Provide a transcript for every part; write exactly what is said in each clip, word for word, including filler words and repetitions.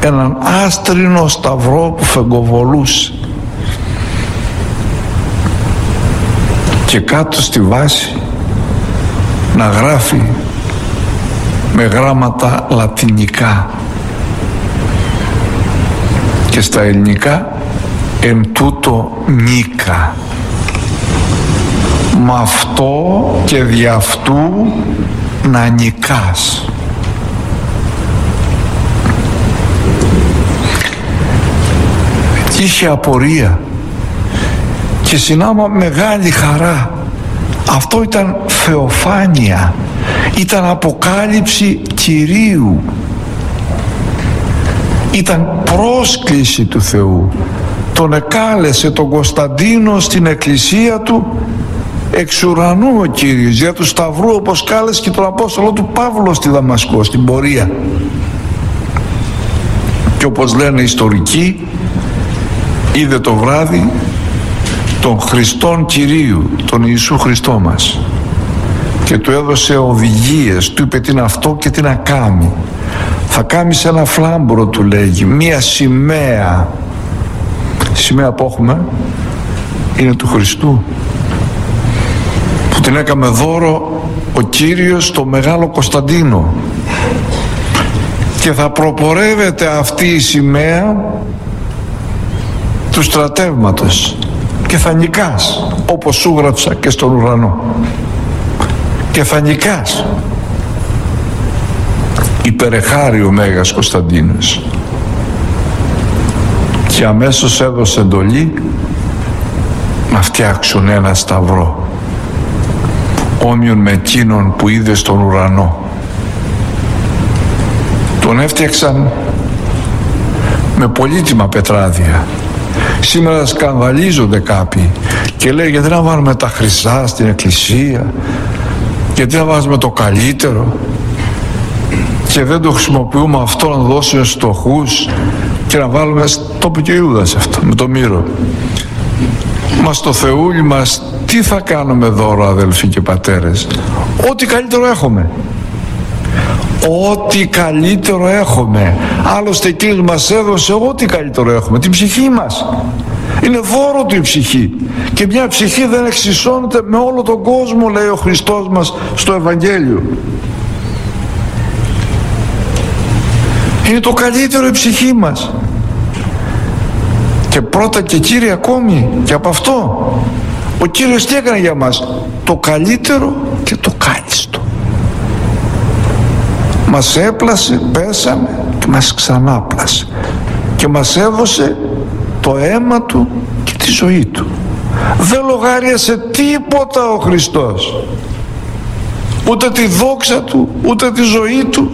έναν άστρινο σταυρό που φεγκοβολούσε και κάτω στη βάση να γράφει με γράμματα λατινικά και στα ελληνικά «Εν τούτο νίκα». Μ' αυτό και δι' αυτού να νικάς. Είχε απορία και συνάμα μεγάλη χαρά. Αυτό ήταν θεοφάνεια, ήταν αποκάλυψη Κυρίου, ήταν πρόσκληση του Θεού. Τον εκάλεσε τον Κωνσταντίνο στην εκκλησία του εξ ουρανού ο Κύριος, για του Σταυρού, όπως κάλεσε και τον Απόστολο του Παύλο στη Δαμασκό, στην πορεία. Και όπως λένε οι ιστορικοί, είδε το βράδυ τον Χριστόν Κυρίου, τον Ιησού Χριστό μας, και του έδωσε οδηγίες, του είπε τι είναι αυτό και τι να κάνει. Θα κάνεις ένα φλάμπρο, του λέγει, μία σημαία. Η σημαία που έχουμε είναι του Χριστού, που την έκαμε δώρο ο Κύριος στο Μεγάλο Κωνσταντίνο, και θα προπορεύεται αυτή η σημαία του στρατεύματος και θα νικάς, όπως σου γράψα και στον ουρανό, και θα νικάς. Υπερεχάρη ο Μέγας Κωνσταντίνος, και αμέσως έδωσε εντολή να φτιάξουν ένα σταυρό όμοιον με εκείνον που είδε στον ουρανό. Τον έφτιαξαν με πολύτιμα πετράδια. Σήμερα σκανδαλίζονται κάποιοι και λέει, γιατί να βάλουμε τα χρυσά στην εκκλησία, γιατί να βάζουμε το καλύτερο και δεν το χρησιμοποιούμε αυτό να δώσουμε στους φτωχούς και να βάλουμε, το είπε και ο Ιούδας αυτό με το μύρο. Μα στο Θεούλη μας τι θα κάνουμε δώρο, αδελφοί και πατέρες? Ό,τι καλύτερο έχουμε. Ό,τι καλύτερο έχουμε. Άλλωστε Κύριος μας έδωσε ό,τι καλύτερο έχουμε, την ψυχή μας. Είναι δώρο του η ψυχή, και μια ψυχή δεν εξισώνεται με όλο τον κόσμο, λέει ο Χριστός μας στο Ευαγγέλιο. Είναι το καλύτερο η ψυχή μας, και πρώτα και κύριε ακόμη και από αυτό ο Κύριος τι έκανε για μας? Το καλύτερο και το κάλλιστο. Μας έπλασε, πέσαμε και μας ξανάπλασε, και μας έδωσε το αίμα του και τη ζωή του. Δεν λογάριασε τίποτα ο Χριστός, ούτε τη δόξα του, ούτε τη ζωή του,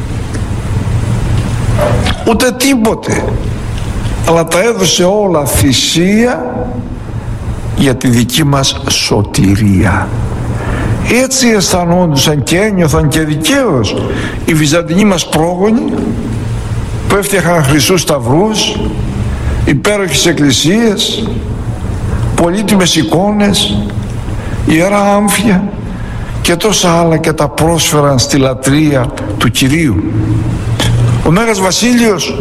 ούτε τίποτε, αλλά τα έδωσε όλα θυσία για τη δική μας σωτηρία. Έτσι αισθανόντουσαν και ένιωθαν και δικαίως οι Βυζαντινοί μας πρόγονοι, που έφτιαχναν χρυσούς σταυρούς, υπέροχες εκκλησίες, πολύτιμες εικόνες, ιερά άμφια και τόσα άλλα, και τα πρόσφεραν στη λατρεία του Κυρίου. Ο Μέγας Βασίλειος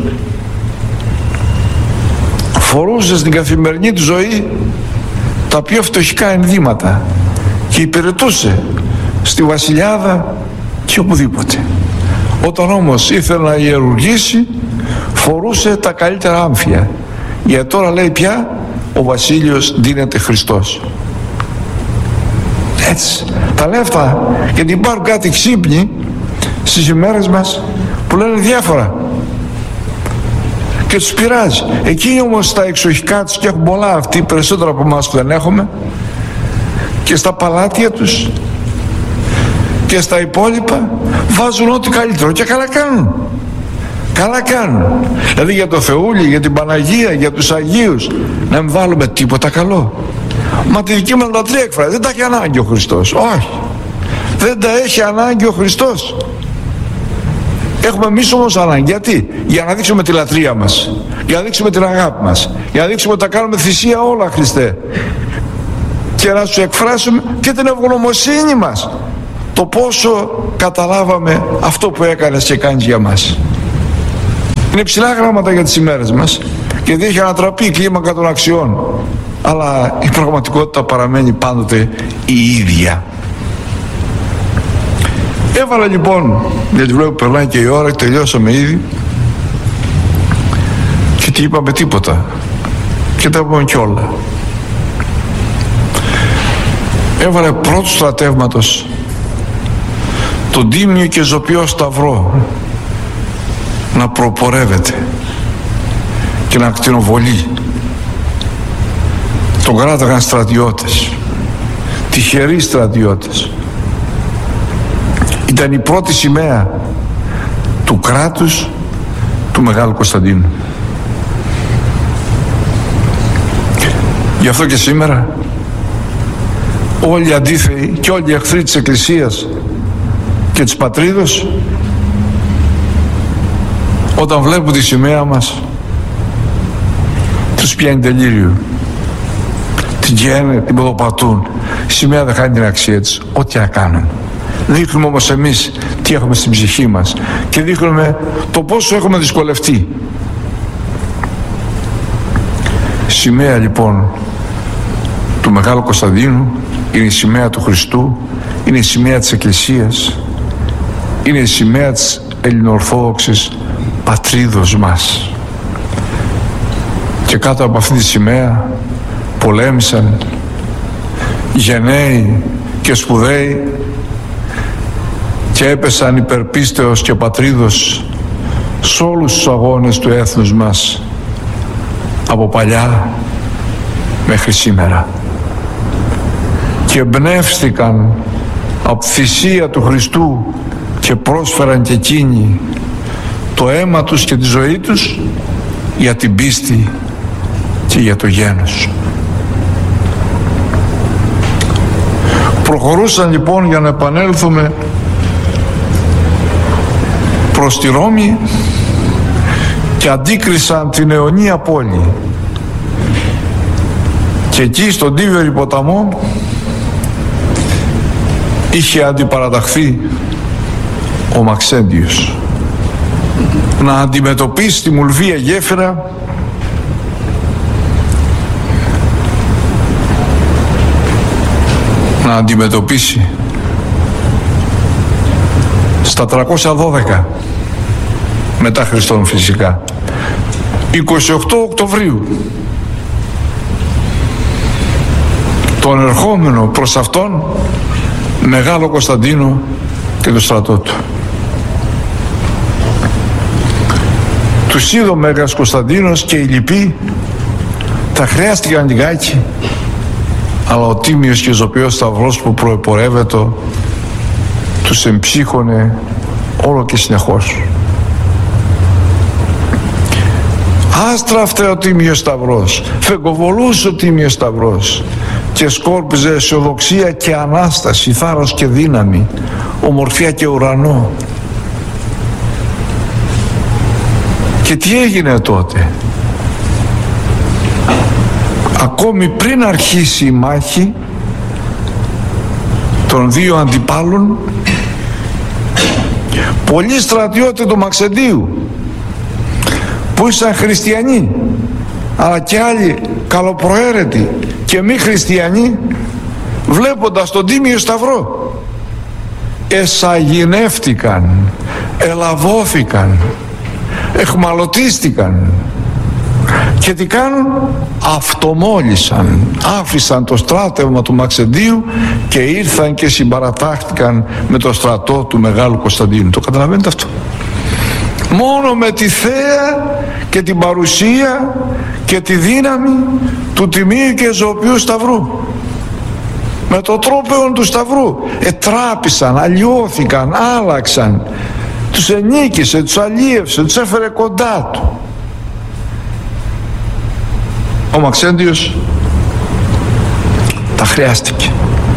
φορούσε στην καθημερινή του ζωή τα πιο φτωχικά ενδύματα και υπηρετούσε στη βασιλιάδα και οπουδήποτε. Όταν όμως ήθελε να ιερουργήσει, φορούσε τα καλύτερα άμφια, γιατί τώρα, λέει, πια ο Βασίλειος δίνεται Χριστός. Έτσι τα λέει αυτά, γιατί υπάρχουν κάτι ξύπνοι στις ημέρες μας που λένε διάφορα και τους πειράζει. Εκείνοι όμως στα εξοχικά τους, και έχουν πολλά αυτοί, περισσότερα από εμάς που δεν έχουμε, και στα παλάτια τους και στα υπόλοιπα βάζουν ό,τι καλύτερο, και καλά κάνουν. Καλά κάνουν. Δηλαδή για το Θεούλη, για την Παναγία, για τους Αγίους, να μην βάλουμε τίποτα καλό? Μα τη δική μας λατρεία εκφράζει. Δεν τα έχει ανάγκη ο Χριστός. Όχι. Δεν τα έχει ανάγκη ο Χριστός. Έχουμε εμείς όμως ανάγκη. Γιατί? Για να δείξουμε τη λατρεία μας, για να δείξουμε την αγάπη μας, για να δείξουμε ότι τα κάνουμε θυσία όλα, Χριστέ, και να σου εκφράσουμε και την ευγνωμοσύνη μας, το πόσο καταλάβαμε αυτό που έκανες και κάνεις για μας. Είναι ψηλά γράμματα για τις ημέρες μας, γιατί έχει ανατραπεί η κλίμακα των αξιών, αλλά η πραγματικότητα παραμένει πάντοτε η ίδια. Έβαλα λοιπόν, γιατί βλέπω περνάει και η ώρα και τελειώσαμε ήδη, και τι είπαμε τίποτα, και τα είπαμε κιόλα. Έβαλε πρώτου στρατεύματος τον τίμιο και ζωπιό σταυρό να προπορεύεται και να ακτινοβολεί. Τον κράταγαν στρατιώτες, τυχεροί στρατιώτες. Ήταν η πρώτη σημαία του κράτους του Μεγάλου Κωνσταντίνου. Γι' αυτό και σήμερα όλοι οι αντίθεοι και όλοι οι εχθροί της Εκκλησίας και της πατρίδος, όταν βλέπουν τη σημαία μας, τους πιάνει τελείριο. Την καίνε, την ποδοπατούν. Η σημαία δεν χάνει την αξία της, ό,τι να κάνουν. Δείχνουμε όμως εμείς τι έχουμε στην ψυχή μας και δείχνουμε το πόσο έχουμε δυσκολευτεί. Η σημαία λοιπόν του Μεγάλου Κωνσταντίνου είναι η σημαία του Χριστού, είναι η σημαία της Εκκλησίας, είναι η σημαία της ελληνοορθόδοξης πατρίδος μας. Και κάτω από αυτή τη σημαία πολέμησαν γενναίοι και σπουδαίοι και έπεσαν υπερπίστεως και πατρίδος σε όλους τους αγώνες του έθνους μας, από παλιά μέχρι σήμερα, και εμπνεύστηκαν από θυσία του Χριστού και πρόσφεραν και εκείνοι το αίμα τους και τη ζωή τους για την πίστη και για το γένος. Προχωρούσαν λοιπόν για να επανέλθουμε προς τη Ρώμη και αντίκρισαν την αιωνία πόλη, και εκεί στον Τίβερη ποταμό είχε αντιπαραταχθεί ο Μαξέντιος να αντιμετωπίσει τη μουλβία γέφυρα να αντιμετωπίσει στα τριακόσια δώδεκα μετά Χριστόν φυσικά, είκοσι οκτώ Οκτωβρίου, τον ερχόμενο προς αυτόν Μεγάλο Κωνσταντίνο και το στρατό του. Τους είδε ο Μέγας Κωνσταντίνος και οι λοιποί, τα χρειάστηκαν λιγάκι, αλλά ο τίμιος και ζωπιός σταυρός που προεπορεύεται τους εμψύχωνε όλο και συνεχώς. Άστραφτε ο τίμιος σταυρός, φεγκοβολούσε ο τίμιος σταυρός και σκόρπιζε αισιοδοξία και ανάσταση, θάρρος και δύναμη, ομορφιά και ουρανό. Και τι έγινε τότε? Ακόμη πριν αρχίσει η μάχη των δύο αντιπάλων, πολλοί στρατιώτες του Μαξεντίου που ήσαν χριστιανοί, αλλά και άλλοι καλοπροαίρετοι και μη χριστιανοί, βλέποντας τον τίμιο σταυρό, εσαγηνεύτηκαν, ελαβώθηκαν, εχμαλωτίστηκαν, και τι κάνουν? Αυτομόλυσαν, άφησαν το στράτευμα του Μαξεντίου και ήρθαν και συμπαρατάχτηκαν με το στρατό του Μεγάλου Κωνσταντίνου. Το καταλαβαίνετε αυτό? Μόνο με τη θέα και την παρουσία και τη δύναμη του τιμίου και ζωοποιού σταυρού, με το τρόπεον του σταυρού, ετράπησαν, αλλοιώθηκαν, άλλαξαν, τους ενίκησε, τους αλλίευσε, τους έφερε κοντά του. Ο Μαξέντιος τα χρειάστηκε.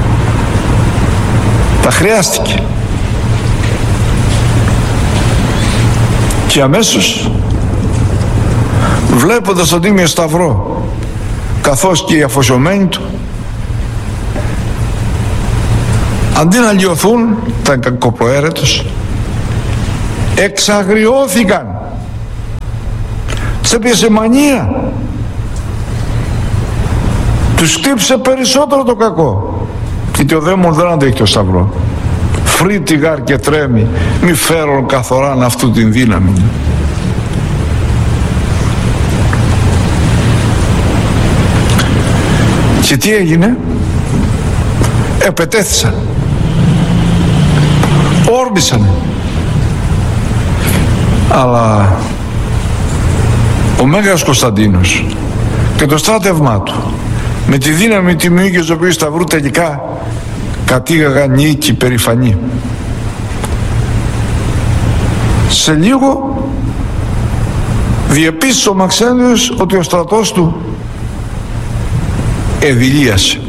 Τα χρειάστηκε. Και αμέσως, βλέποντας τον τίμιο σταυρό καθώς και οι αφοσιωμένοι του, αντί να λιωθούν τα κακοπροαίρετος, εξαγριώθηκαν σε πιάσε μανία. Τους χτύπησε περισσότερο το κακό, γιατί ο δαίμον δεν αντέχει το σταυρό. Φρύτει γάρ και τρέμει, μη φέρουν καθοράν αυτού την δύναμη. Και τι έγινε? Επετέθησαν, όρμησαν, αλλά ο Μέγας Κωνσταντίνος και το στράτευμά του με τη δύναμη τιμίου και ζωοποιού σταυρού τελικά κατήγαγαν νίκη περηφανή. Σε λίγο διεπίστησε ο Μαξένιος ότι ο στρατός του εδηλίασε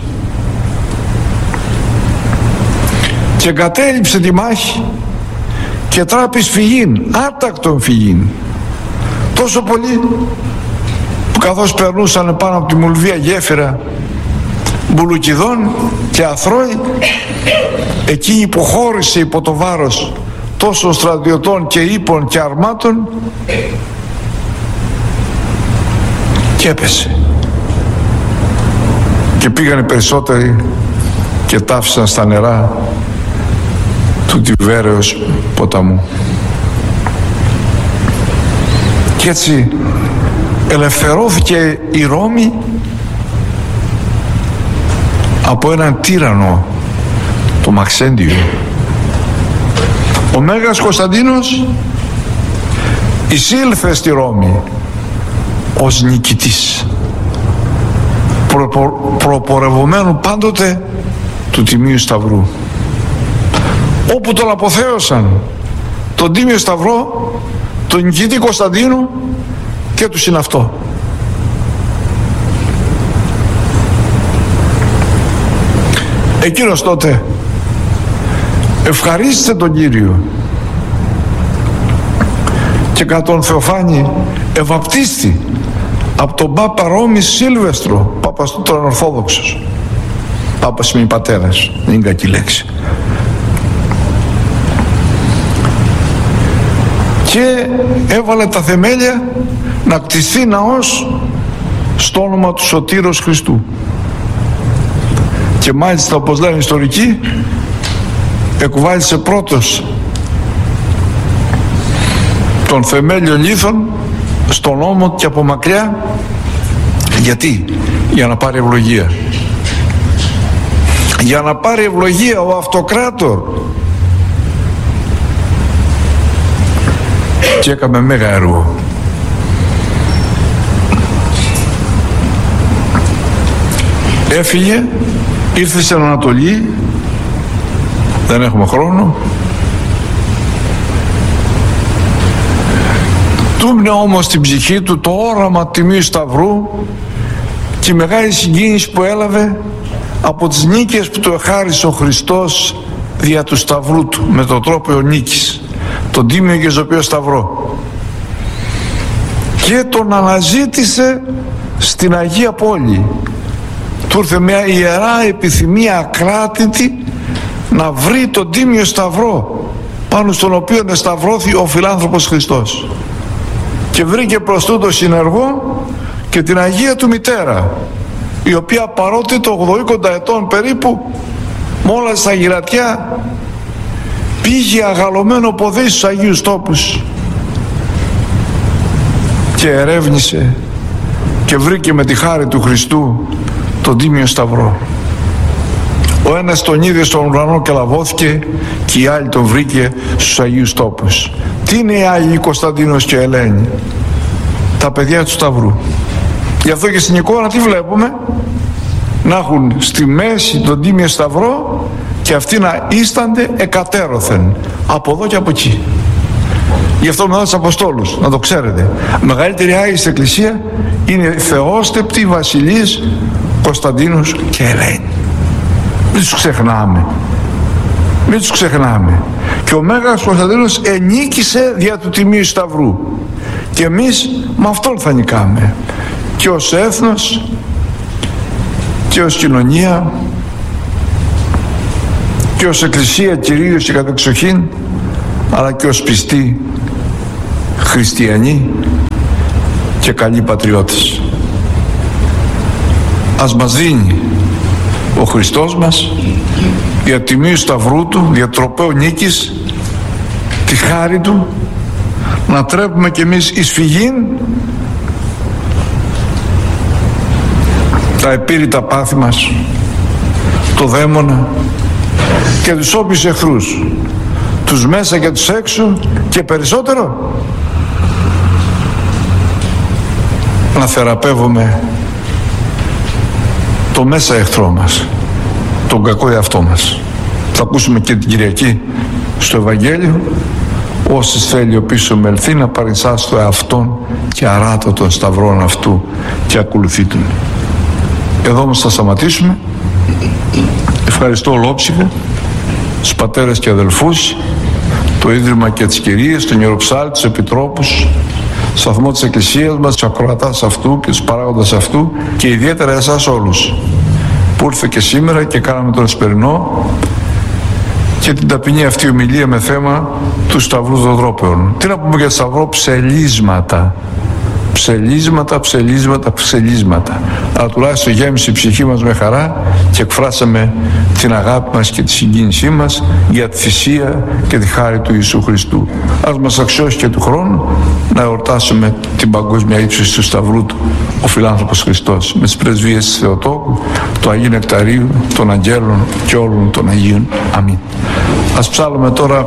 και κατέληψε τη μάχη και τράπης φυγήν, άτακτον φυγήν, τόσο πολύ που καθώς περνούσαν πάνω από τη μουλβία γέφυρα Μπουλουκιδών και Αθρώη, εκείνη υποχώρησε υπό το βάρος τόσων στρατιωτών και ύπων και αρμάτων και έπεσε. Και πήγανε περισσότεροι και τάφησαν στα νερά του Τιβέρεως ποταμού. Και έτσι ελευθερώθηκε η Ρώμη από έναν τύραννο, το Μαξέντιο. Ο Μέγας Κωνσταντίνος εισήλθε στη Ρώμη ως νικητής, προπο, προπορευομένου πάντοτε του Τιμίου Σταυρού. Όπου τον αποθέωσαν τον Τίμιο Σταυρό, τον νικητή Κωνσταντίνο και του συναυτό. Εκείνος τότε ευχαρίστησε τον Κύριο και κατά τον Θεοφάνη ευαπτίστη από τον Πάπα Ρώμης Σίλβεστρο, Πάπας του τώρα Ορθόδοξος. Πάπα σημαίνει πατέρας, δεν είναι κακή λέξη. Και έβαλε τα θεμέλια να κτιστεί ναός στο όνομα του Σωτήρος Χριστού. Και μάλιστα, όπως λένε οι ιστορικοί, εκουβάλισε πρώτος των θεμέλιων λίθων στον ώμο και από μακριά. Γιατί? Για να πάρει ευλογία. Για να πάρει ευλογία ο αυτοκράτορ. Και έκαμε μέγα έργο. Έφυγε, ήρθε στην Ανατολή, δεν έχουμε χρόνο. Τούμνε όμως στην ψυχή του το όραμα Τιμίου Σταυρού και η μεγάλη συγκίνηση που έλαβε από τις νίκες που του εχάρισε ο Χριστός δια του Σταυρού του με τον τρόπο νίκης, τον Τίμιο και Ζωοποιό Σταυρό, και τον αναζήτησε στην Αγία Πόλη. Του ήρθε μια ιερά επιθυμία ακράτητη να βρει τον Τίμιο Σταυρό πάνω στον οποίο εσταυρώθη ο φιλάνθρωπος Χριστός, και βρήκε προς τούτο συνεργό και την Αγία του Μητέρα, η οποία παρότι το ογδοήκοντα ετών περίπου μόλις στα γυρατιά πήγε αγαλωμένο ποδί στους Αγίους Τόπους και ερεύνησε και βρήκε με τη χάρη του Χριστού τον Τίμιο Σταυρό. Ο ένας τον είδε στον ουρανό και λαβώθηκε, και η άλλη τον βρήκε στους Αγίους Τόπους. Τι είναι οι Άγιοι Κωνσταντίνος και Ελένη? Τα παιδιά του Σταυρού. Γι' αυτό και στην εικόνα τι βλέπουμε? Να έχουν στη μέση τον Τίμιο Σταυρό και αυτοί να ίστανται εκατέρωθεν από εδώ και από εκεί. Γι' αυτό μετά τους Αποστόλους, να το ξέρετε, μεγαλύτερη Άγιοι στην Εκκλησία είναι θεόστεπτοι βασιλείς Κωνσταντίνος και Ελένη. Μην τους ξεχνάμε. Μην τους ξεχνάμε. Και ο Μέγας Κωνσταντίνος ενίκησε δια του Τιμίου Σταυρού. Και εμείς με αυτόν θα νικάμε. Και ως έθνος και ως κοινωνία και ως Εκκλησία κυρίως και κατεξοχήν, αλλά και ως πιστοί χριστιανοί και καλοί πατριώτες. Ας μας δίνει ο Χριστός μας για τιμή του Σταυρού Του, για τροπαίο νίκης, τη χάρη Του, να τρέπουμε κι εμείς εις φυγήν τα επίρρητα πάθη μας, το δαίμονα και τους όποιους εχθρούς, τους μέσα και τους έξω, και περισσότερο να θεραπεύουμε το μέσα εχθρό μας, τον κακό εαυτό μας. Θα ακούσουμε και την Κυριακή στο Ευαγγέλιο: όσοι θέλει ο πίσω μελθεί να παρισάσει το εαυτόν και αράτα των σταυρών αυτού και ακολουθεί τον. Εδώ όμως θα σταματήσουμε. Ευχαριστώ ολόψυχα τους πατέρες και αδελφούς, το Ίδρυμα και τις κυρίες, τον Ιεροψάλτη, τους επιτρόπους, σταθμό της Εκκλησίας μας, τους ακροατάς αυτού και τους παράγοντες αυτού, και ιδιαίτερα εσάς όλους που ήρθε και σήμερα και κάναμε τον εσπερινό και την ταπεινή αυτή ομιλία με θέμα του Σταυρού Δοδρόπαιων. Τι να πούμε για Σταυρό? Ψελίσματα. Ψελίσματα, ψελίσματα, ψελίσματα. Αλλά τουλάχιστον γέμισε η ψυχή μας με χαρά και εκφράσαμε την αγάπη μας και τη συγκίνησή μας για τη θυσία και τη χάρη του Ιησού Χριστού. Ας μας αξιώσει και του χρόνου να εορτάσουμε την παγκόσμια ύψωση του Σταυρού Του ο Φιλάνθρωπος Χριστός, με τις πρεσβείες της Θεοτόκου, του Αγίου Νεκταρίου, των Αγγέλων και όλων των Αγίων. Αμήν. Ας ψάλλουμε τώρα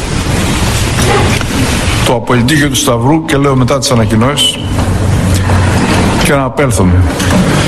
το απολυτίκιο του Σταυρού και λέω μετά τις ανακοινώσεις και να απέλθουμε.